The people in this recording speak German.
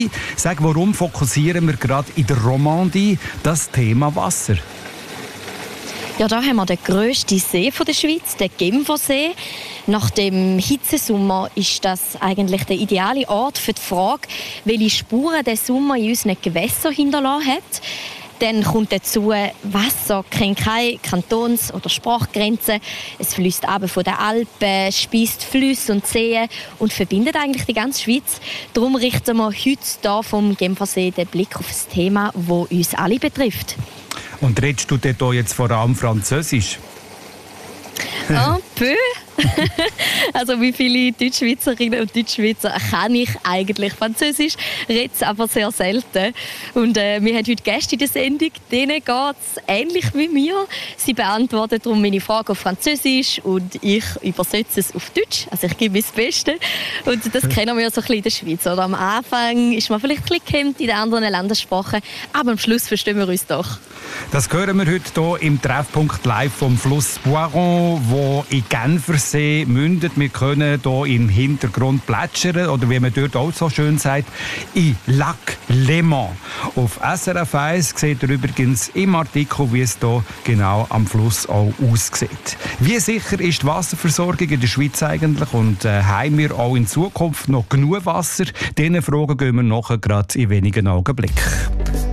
Sag, warum fokussieren wir gerade in der Romandie das Thema Wasser? Ja, da haben wir den grössten See der Schweiz, den Genfersee. Nach dem Hitzesommer ist das eigentlich der ideale Ort für die Frage, welche Spuren der Sommer in unseren Gewässern hinterlassen hat. Dann kommt dazu, Wasser kennt keine Kantons- oder Sprachgrenzen. Es fließt ab von den Alpen, speist Flüsse und Seen und verbindet eigentlich die ganze Schweiz. Darum richten wir heute hier vom Genfersee den Blick auf das Thema, das uns alle betrifft. Und redest du dort jetzt vor allem Französisch? Un peu. Also wie viele Deutschschweizerinnen und Deutschschweizer kann ich eigentlich Französisch, rede es aber sehr selten. Und wir haben heute Gäste in der Sendung, denen geht es ähnlich wie mir. Sie beantworten darum meine Fragen auf Französisch und ich übersetze es auf Deutsch. Also ich gebe mein Bestes. Und das kennen wir ja so ein bisschen in der Schweiz. Oder am Anfang ist man vielleicht ein bisschen gehemmt in den anderen Landessprachen, aber am Schluss verstehen wir uns doch. Das hören wir heute hier im Treffpunkt live vom Fluss Boiron, wo in Genfersee mündet. Wir können hier im Hintergrund plätschern oder wie man dort auch so schön sagt, in Lac Léman. Auf SRF 1 seht ihr übrigens im Artikel, wie es hier genau am Fluss auch aussieht. Wie sicher ist die Wasserversorgung in der Schweiz eigentlich und haben wir auch in Zukunft noch genug Wasser? Diesen Fragen gehen wir nachher gerade in wenigen Augenblicken.